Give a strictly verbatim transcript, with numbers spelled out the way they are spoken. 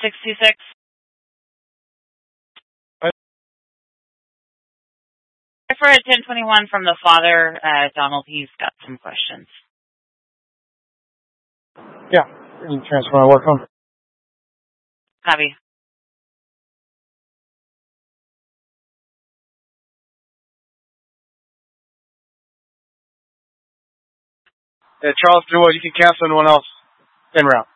sixty-six. For a ten twenty-one from the father, uh, Donald, he's got some questions. Yeah, you can transfer my work phone. Copy. Yeah, Charles, do what? You can cancel anyone else en route.